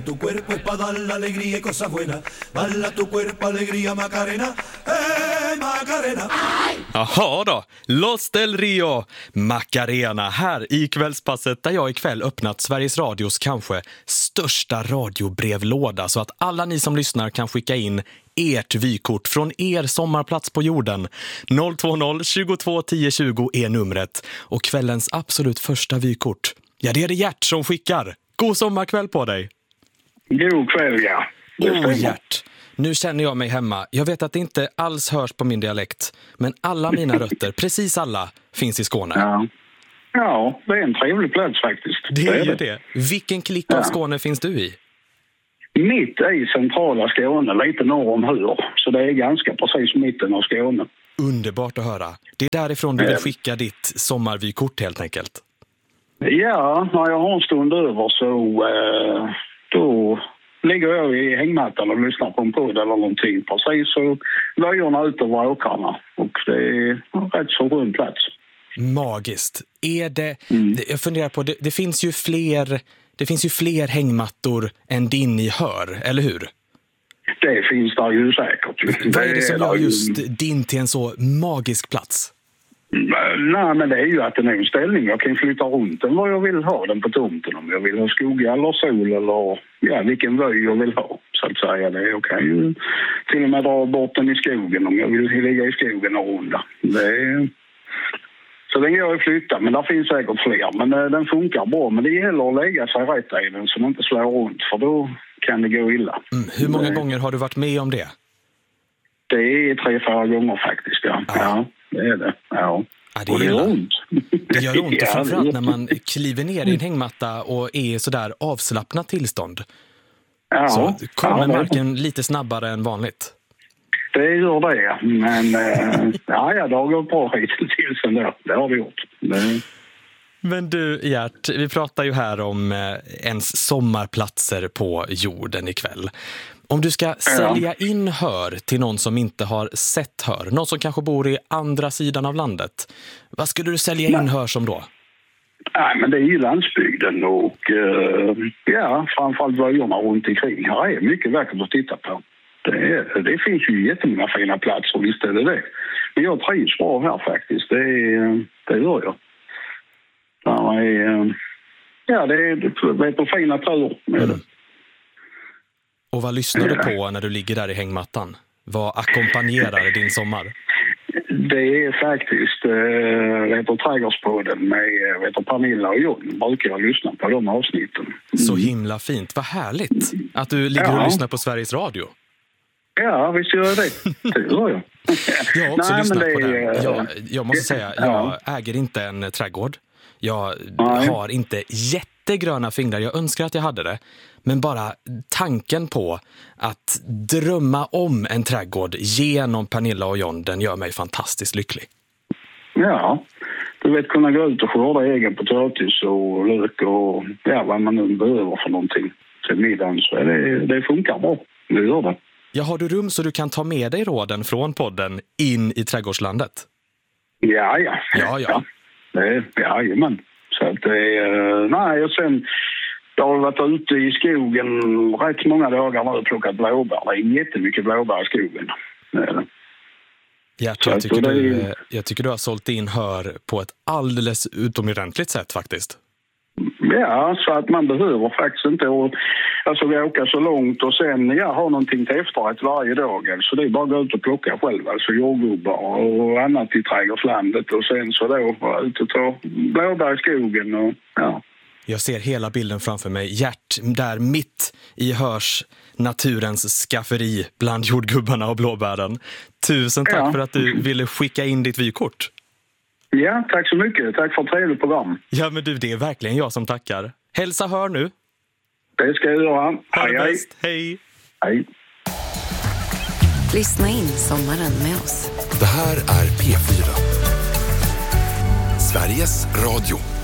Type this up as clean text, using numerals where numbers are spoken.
Tu cuerpo es para dar la alegría y cosas buenas. Bala tu cuerpo, alegría, Macarena. Macarena. Jaha då, Los del Rio, Macarena här i kvällspasset där jag ikväll öppnat Sveriges Radios kanske största radiobrevlåda så att alla ni som lyssnar kan skicka in ert vykort från er sommarplats på jorden. 020 22 10 20 är numret och kvällens absolut första vykort. Ja, det är det Gert som skickar. God sommarkväll på dig. God kväll, ja. Gert. Nu känner jag mig hemma. Jag vet att det inte alls hörs på min dialekt. Men alla mina rötter, precis alla, finns i Skåne. Ja, det är en trevlig plats faktiskt. Det är ju det. Vilken klick av Skåne finns du i? Mitt i centrala Skåne, lite norr om Hur. Så det är ganska precis mitten av Skåne. Underbart att höra. Det är därifrån du vill skicka ditt sommarvykort helt enkelt. Ja, när jag har en stund över så då ligger jag i hängmattan och lyssnar på en podd eller någonting. Precis så löjorna ut över åkrarna. Och det är rätt så skön plats. Magiskt. Är det, jag funderar på, det finns ju fler hängmattor än din i Hör, eller hur? Det finns där ju säkert. Vad är det som gör just din till en så magisk plats? Nej, men det är ju att den är en ställning. Jag kan flytta runt den vad jag vill ha den på tomten. Om jag vill ha skog eller sol eller vilken vöj jag vill ha. Så att säga. Jag kan ju till och med dra bort den i skogen om jag vill ligga i skogen och runda. Så den går att flytta, men där finns säkert fler. Men den funkar bra, men det gäller att lägga sig rätt i den så den inte slår runt. För då kan det gå illa. Hur många gånger har du varit med om det? Det är 3-4 gånger faktiskt, ja. Det är det, ja. Det gör ont. Det gör ont, och framförallt när man kliver ner i en hängmatta och är sådär avslappnat tillstånd. Så kommer marken lite snabbare än vanligt. Det gör det, men det har gått bra hittills ändå. Det har vi gjort. Men du, Gert, vi pratar ju här om ens sommarplatser på jorden ikväll. Om du ska sälja in Hör till någon som inte har sett Hör, någon som kanske bor i andra sidan av landet, vad skulle du sälja in Hör som då? Nej, men det är ju landsbygden och framförallt vöjerna runt omkring. Här är mycket vackert att titta på. Det finns ju jättemånga fina platser, visst är det. Men jag trivs bra här faktiskt, det gör jag. Det är på fin natur med det. Och vad lyssnar du på när du ligger där i hängmattan? Vad ackompanjerar din sommar? Det är faktiskt Trädgårdspodden med Pernilla och John. Brukar jag lyssna på de avsnitten. Så himla fint. Vad härligt att du ligger och lyssnar på Sveriges Radio. Ja, visst gör jag det. Det gör jag. Jag har också lyssnat på den. Jag måste säga, jag äger inte en trädgård. Jag har inte jättegröna fingrar. Jag önskar att jag hade det. Men bara tanken på att drömma om en trädgård genom Pernilla och John, den gör mig fantastiskt lycklig. Ja, du vet, kunna gå ut och skörda egen potatis och lök och vad man nu behöver för någonting till middagen, så det funkar bra. Det gör det. Ja, har du rum så du kan ta med dig råden från podden in i trädgårdslandet? Ja. Jajamän. Så att och sen jag har varit ute i skogen rätt många dagar nu och plockat blåbär. Det är jättemycket blåbär i skogen. Jag tycker du har sålt in Hör på ett alldeles utomordentligt sätt faktiskt. Ja, så att man behöver faktiskt inte vi åker så långt och sen ha någonting till efterrätt varje dag. Så det är bara att gå ut och plocka själv. Alltså jordgubbar och annat i trädgårdslandet. Och sen så då ut och ta blåbär i skogen och Jag ser hela bilden framför mig. Gert där mitt i Hörs naturens skafferi bland jordgubbarna och blåbären. Tusen tack för att du ville skicka in ditt vykort. Ja, tack så mycket. Tack för ett trevligt program. Ja, men du, det är verkligen jag som tackar. Hälsa Hör nu. Det ska jag göra. Hej. Hej. Hej. Lyssna in sommaren med oss. Det här är P4. Sveriges Radio.